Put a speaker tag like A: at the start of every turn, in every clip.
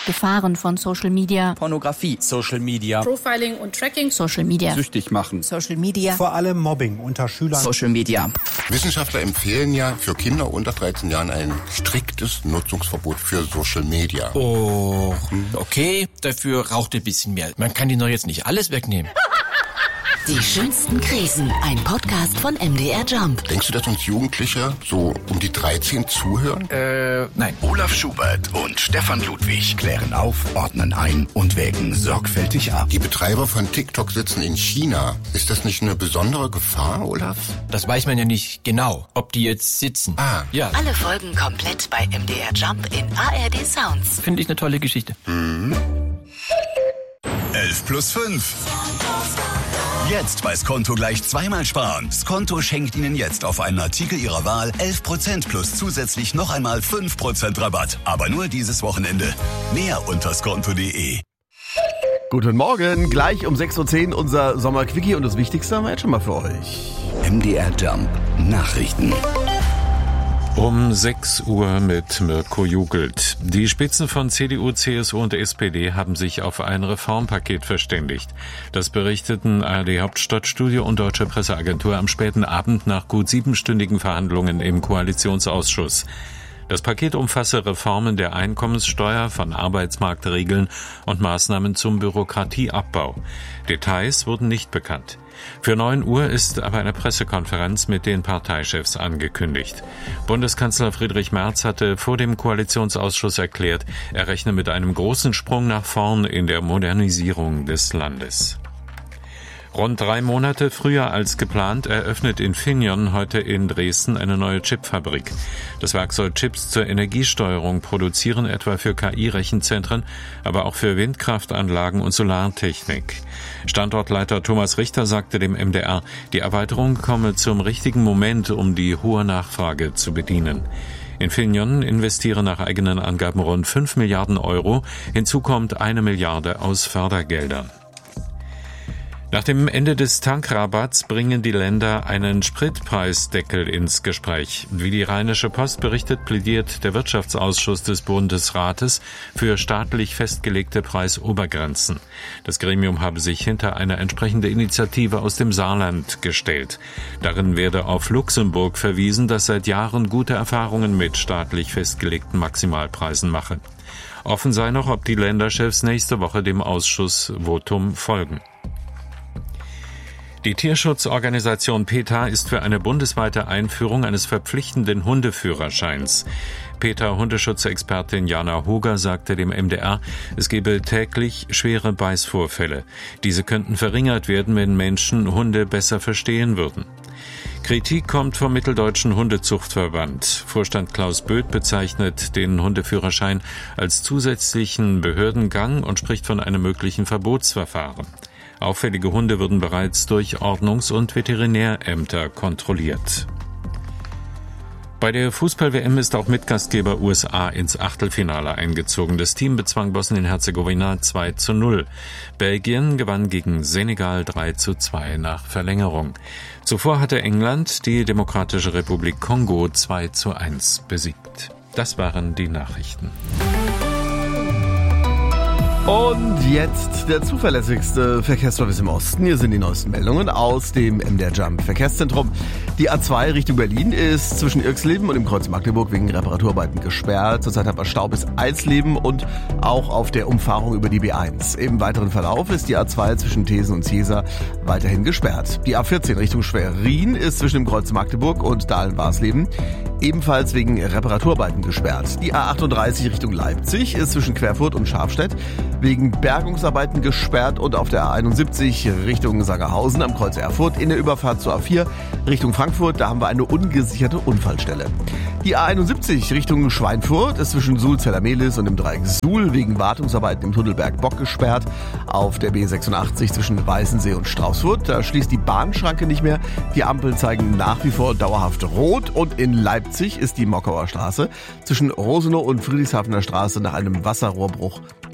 A: Gefahren von Social Media.
B: Pornografie. Social Media.
C: Profiling und Tracking.
A: Social Media.
B: Süchtig machen.
A: Social Media.
D: Vor allem Mobbing unter Schülern.
B: Social Media.
E: Wissenschaftler empfehlen ja für Kinder unter 13 Jahren ein striktes Nutzungsverbot für Social Media.
F: Oh, okay, dafür raucht ein bisschen mehr. Man kann ihnen doch jetzt nicht alles wegnehmen.
G: Die schönsten Krisen, ein Podcast von MDR Jump.
E: Denkst du, dass uns Jugendliche so um die 13 zuhören?
F: Nein.
H: Olaf Schubert und Stefan Ludwig klären auf, ordnen ein und wägen sorgfältig ab.
E: Die Betreiber von TikTok sitzen in China. Ist das nicht eine besondere Gefahr, Olaf?
F: Das weiß man ja nicht genau, ob die jetzt sitzen. Ja.
G: Alle Folgen komplett bei MDR Jump in ARD Sounds.
F: Finde ich eine tolle Geschichte.
H: 11+5. Jetzt bei Skonto gleich zweimal sparen. Skonto schenkt Ihnen jetzt auf einen Artikel Ihrer Wahl 11% plus zusätzlich noch einmal 5% Rabatt. Aber nur dieses Wochenende. Mehr unter skonto.de.
I: Guten Morgen, gleich um 6.10 Uhr unser Sommerquickie und das Wichtigste haben wir jetzt schon mal für euch.
H: MDR Jump. Nachrichten.
J: Um 6 Uhr mit Mirko Jugelt. Die Spitzen von CDU, CSU und SPD haben sich auf ein Reformpaket verständigt. Das berichteten ARD Hauptstadtstudio und Deutsche Presseagentur am späten Abend nach gut 7-stündigen Verhandlungen im Koalitionsausschuss. Das Paket umfasse Reformen der Einkommenssteuer, von Arbeitsmarktregeln und Maßnahmen zum Bürokratieabbau. Details wurden nicht bekannt. Für 9 Uhr ist aber eine Pressekonferenz mit den Parteichefs angekündigt. Bundeskanzler Friedrich Merz hatte vor dem Koalitionsausschuss erklärt, er rechne mit einem großen Sprung nach vorn in der Modernisierung des Landes. Rund 3 Monate früher als geplant eröffnet Infineon heute in Dresden eine neue Chipfabrik. Das Werk soll Chips zur Energiesteuerung produzieren, etwa für KI-Rechenzentren, aber auch für Windkraftanlagen und Solartechnik. Standortleiter Thomas Richter sagte dem MDR, die Erweiterung komme zum richtigen Moment, um die hohe Nachfrage zu bedienen. Infineon investiere nach eigenen Angaben rund 5 Milliarden Euro. Hinzu kommt 1 Milliarde aus Fördergeldern. Nach dem Ende des Tankrabatts bringen die Länder einen Spritpreisdeckel ins Gespräch. Wie die Rheinische Post berichtet, plädiert der Wirtschaftsausschuss des Bundesrates für staatlich festgelegte Preisobergrenzen. Das Gremium habe sich hinter eine entsprechende Initiative aus dem Saarland gestellt. Darin werde auf Luxemburg verwiesen, das seit Jahren gute Erfahrungen mit staatlich festgelegten Maximalpreisen mache. Offen sei noch, ob die Länderchefs nächste Woche dem Ausschussvotum folgen. Die Tierschutzorganisation PETA ist für eine bundesweite Einführung eines verpflichtenden Hundeführerscheins. PETA-Hundeschutzexpertin Jana Hoger sagte dem MDR, es gebe täglich schwere Beißvorfälle. Diese könnten verringert werden, wenn Menschen Hunde besser verstehen würden. Kritik kommt vom Mitteldeutschen Hundezuchtverband. Vorstand Klaus Böth bezeichnet den Hundeführerschein als zusätzlichen Behördengang und spricht von einem möglichen Verbotsverfahren. Auffällige Hunde würden bereits durch Ordnungs- und Veterinärämter kontrolliert. Bei der Fußball-WM ist auch Mitgastgeber USA ins Achtelfinale eingezogen. Das Team bezwang Bosnien-Herzegowina 2:0. Belgien gewann gegen Senegal 3:2 nach Verlängerung. Zuvor hatte England die Demokratische Republik Kongo 2:1 besiegt. Das waren die Nachrichten.
I: Und jetzt der zuverlässigste Verkehrsservice im Osten. Hier sind die neuesten Meldungen aus dem MDR Jump Verkehrszentrum. Die A2 Richtung Berlin ist zwischen Irxleben und dem Kreuz Magdeburg wegen Reparaturarbeiten gesperrt. Zurzeit hat man Stau bis Eisleben und auch auf der Umfahrung über die B1. Im weiteren Verlauf ist die A2 zwischen Thesen und Ziesa weiterhin gesperrt. Die A14 Richtung Schwerin ist zwischen dem Kreuz Magdeburg und Dahlen-Warsleben ebenfalls wegen Reparaturarbeiten gesperrt. Die A38 Richtung Leipzig ist zwischen Querfurt und Scharfstedt wegen Bergungsarbeiten gesperrt und auf der A71 Richtung Sangerhausen am Kreuz Erfurt in der Überfahrt zur A4 Richtung Frankfurt, da haben wir eine ungesicherte Unfallstelle. Die A71 Richtung Schweinfurt ist zwischen Suhl-Zellermehlis und dem Dreieck Suhl wegen Wartungsarbeiten im Tunnelberg Bock gesperrt. Auf der B86 zwischen Weißensee und Straußfurt, da schließt die Bahnschranke nicht mehr. Die Ampeln zeigen nach wie vor dauerhaft rot und in Leipzig ist die Mockauer Straße zwischen Rosenow und Friedrichshafener Straße nach einem Wasserrohrbruch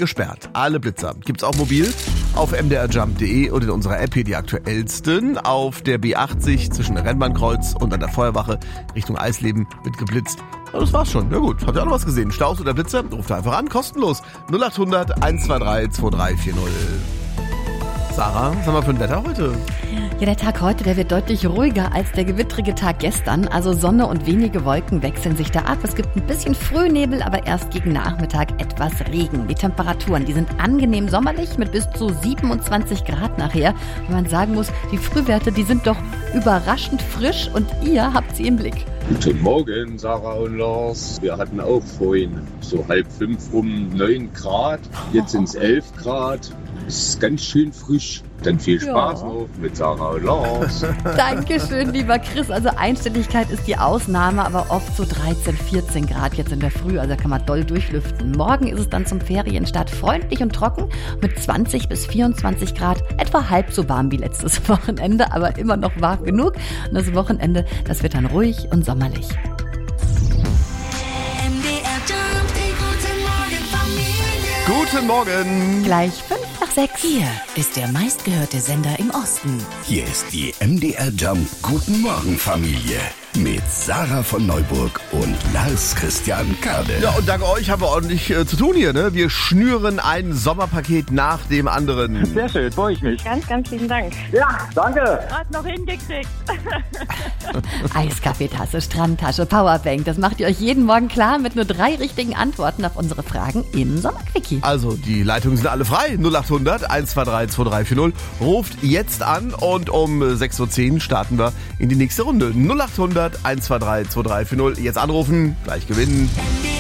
I: gesperrt. Alle Blitzer. Gibt's auch mobil auf mdrjump.de und in unserer App hier die aktuellsten. Auf der B80 zwischen Rennbahnkreuz und an der Feuerwache Richtung Eisleben wird geblitzt. Ja, das war's schon. Na gut, habt ihr auch noch was gesehen? Staus oder Blitzer? Ruft einfach an, kostenlos. 0800 123 2340. Sarah, was haben wir für ein Wetter heute?
B: Ja, der Tag heute, der wird deutlich ruhiger als der gewittrige Tag gestern. Also Sonne und wenige Wolken wechseln sich da ab. Es gibt ein bisschen Frühnebel, aber erst gegen Nachmittag etwas Regen. Die Temperaturen, die sind angenehm sommerlich mit bis zu 27 Grad nachher. Und man sagen muss, die Frühwerte, die sind doch überraschend frisch und ihr habt sie im Blick.
C: Guten Morgen, Sarah und Lars. Wir hatten auch vorhin so 4:30 rum 9 Grad. Jetzt sind es 11 Grad. Es ist ganz schön frisch. Dann viel Spaß noch mit Sarah und Lars.
B: Dankeschön, lieber Chris. Also Einstelligkeit ist die Ausnahme, aber oft so 13, 14 Grad jetzt in der Früh. Also kann man doll durchlüften. Morgen ist es dann zum Ferienstart freundlich und trocken mit 20 bis 24 Grad. Etwa halb so warm wie letztes Wochenende, aber immer noch warm genug. Und das Wochenende, das wird dann ruhig und sommerlich.
I: Guten Morgen.
B: Gleich 5:06.
G: Hier ist der meistgehörte Sender im Osten.
K: Hier ist die MDR Jump Guten Morgen Familie mit Sarah von Neuburg und Lars Christian Kade.
I: Ja, und dank euch haben wir ordentlich zu tun hier, ne? Wir schnüren ein Sommerpaket nach dem anderen.
L: Sehr schön, freue ich mich.
M: Ganz, ganz lieben Dank.
L: Ja, danke.
M: Hat noch hingekriegt.
B: Eiskaffeetasse, Strandtasche, Powerbank. Das macht ihr euch jeden Morgen klar mit nur 3 richtigen Antworten auf unsere Fragen im Sommerquickie.
I: Also, die Leitungen sind alle frei. 0800 123 2340. Ruft jetzt an und um 6:10 Uhr starten wir in die nächste Runde. 0800 123 2340. Jetzt anrufen, gleich gewinnen.